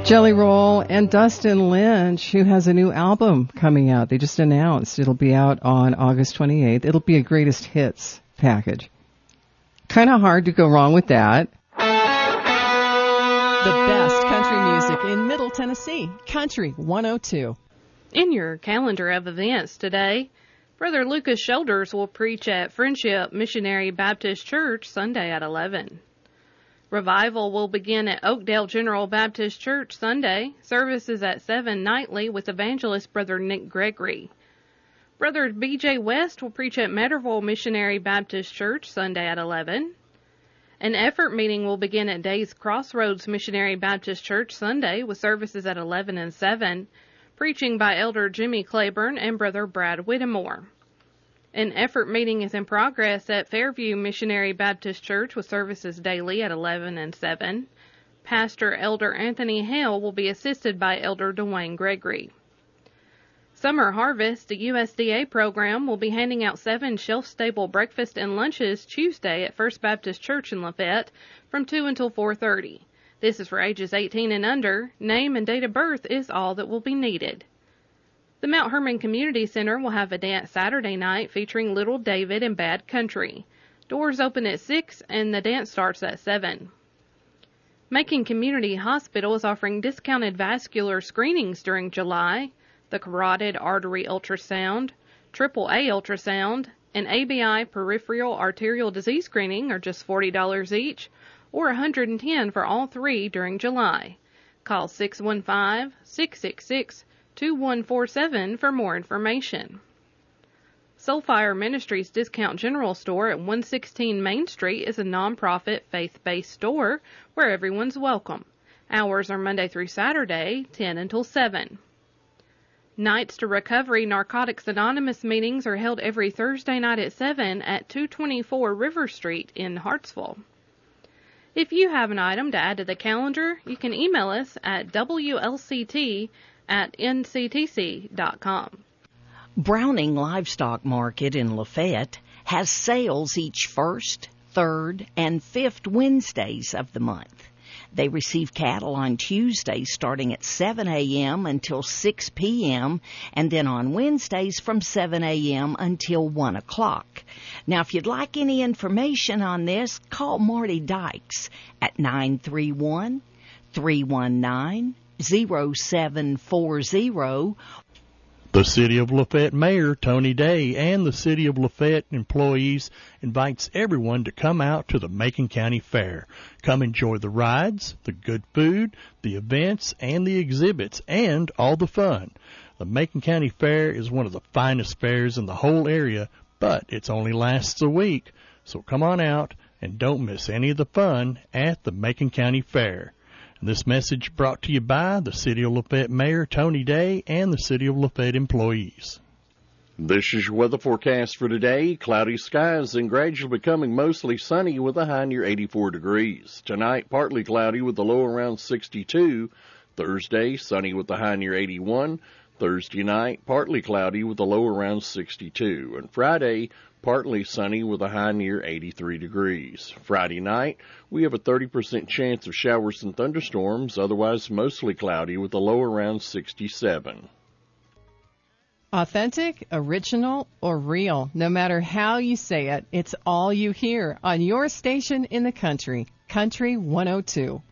Jelly Roll and Dustin Lynch, who has a new album coming out. They just announced it'll be out on August 28th. It'll be a greatest hits package. Kind of hard to go wrong with that. The best country music in Middle Tennessee, Country 102. In your calendar of events today, Brother Lucas Shoulders will preach at Friendship Missionary Baptist Church Sunday at 11. Revival will begin at Oakdale General Baptist Church Sunday. Services at 7 nightly with evangelist Brother Nick Gregory. Brother B.J. West will preach at Metterville Missionary Baptist Church Sunday at 11. An effort meeting will begin at Days Crossroads Missionary Baptist Church Sunday with services at 11 and 7, preaching by Elder Jimmy Claiborne and Brother Brad Whittemore. An effort meeting is in progress at Fairview Missionary Baptist Church with services daily at 11 and 7. Pastor Elder Anthony Hale will be assisted by Elder Dwayne Gregory. Summer Harvest, the USDA program, will be handing out 7 shelf-stable breakfast and lunches Tuesday at First Baptist Church in Lafayette from 2 until 4:30. This is for ages 18 and under. Name and date of birth is all that will be needed. The Mount Hermon Community Center will have a dance Saturday night featuring Little David and Bad Country. Doors open at 6 and the dance starts at 7. Macon Community Hospital is offering discounted vascular screenings during July. The carotid artery ultrasound, AAA ultrasound, and ABI peripheral arterial disease screening are just $40 each, or $110 for all 3 during July. Call 615-666-2147 for more information. Soulfire Ministries Discount General Store at 116 Main Street is a non-profit, faith-based store where everyone's welcome. Hours are Monday through Saturday, 10 until 7. Nights to Recovery Narcotics Anonymous meetings are held every Thursday night at 7 at 224 River Street in Hartsville. If you have an item to add to the calendar, you can email us at wlct@nctc.com. Browning Livestock Market in Lafayette has sales each first, third, and fifth Wednesdays of the month. They receive cattle on Tuesdays starting at 7 a.m. until 6 p.m. and then on Wednesdays from 7 a.m. until 1 o'clock. Now, if you'd like any information on this, call Marty Dykes at 931-319-0740. The City of Lafayette Mayor Tony Day and the City of Lafayette employees invites everyone to come out to the Macon County Fair. Come enjoy the rides, the good food, the events, and the exhibits, and all the fun. The Macon County Fair is one of the finest fairs in the whole area, but it only lasts a week. So come on out and don't miss any of the fun at the Macon County Fair. This message brought to you by the City of Lafayette Mayor Tony Day and the City of Lafayette employees. This is your weather forecast for today. Cloudy skies and gradually becoming mostly sunny with a high near 84 degrees. Tonight, partly cloudy with a low around 62. Thursday, sunny with a high near 81. Thursday night, partly cloudy with a low around 62. And Friday, partly sunny with a high near 83 degrees. Friday night, we have a 30% chance of showers and thunderstorms, otherwise mostly cloudy with a low around 67. Authentic, original, or real, no matter how you say it, it's all you hear on your station in the country, Country 102.